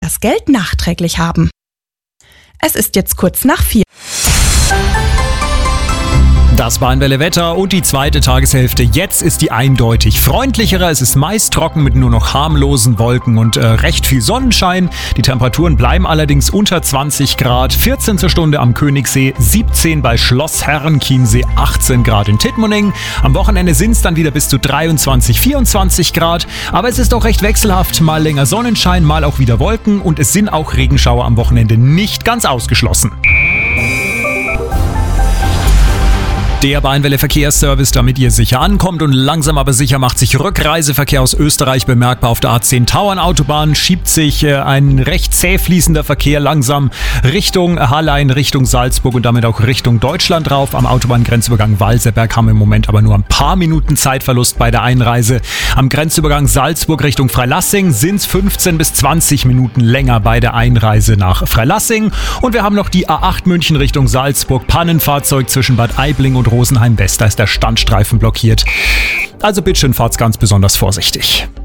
das Geld nachträglich haben. Es ist jetzt kurz nach 4. Das Welle Wetter und die zweite Tageshälfte. Jetzt ist die eindeutig freundlichere. Es ist meist trocken mit nur noch harmlosen Wolken und recht viel Sonnenschein. Die Temperaturen bleiben allerdings unter 20 Grad. 14 zur Stunde am Königssee, 17 bei Schloss Herrenchiemsee, 18 Grad in Tittmoning. Am Wochenende sind es dann wieder bis zu 23, 24 Grad. Aber es ist auch recht wechselhaft. Mal länger Sonnenschein, mal auch wieder Wolken. Und es sind auch Regenschauer am Wochenende nicht ganz ausgeschlossen. Der Welle-Verkehrsservice, damit ihr sicher ankommt und langsam aber sicher macht sich Rückreiseverkehr aus Österreich bemerkbar. Auf der A10 Tauernautobahn schiebt sich ein recht zäh fließender Verkehr langsam Richtung Hallein, Richtung Salzburg und damit auch Richtung Deutschland rauf. Am Autobahngrenzübergang Walserberg haben wir im Moment aber nur ein paar Minuten Zeitverlust bei der Einreise. Am Grenzübergang Salzburg Richtung Freilassing sind es 15 bis 20 Minuten länger bei der Einreise nach Freilassing. Und wir haben noch die A8 München Richtung Salzburg. Pannenfahrzeug zwischen Bad Aibling und Rosenheim West, da ist der Standstreifen blockiert. Also bitte schön, fahrt's ganz besonders vorsichtig.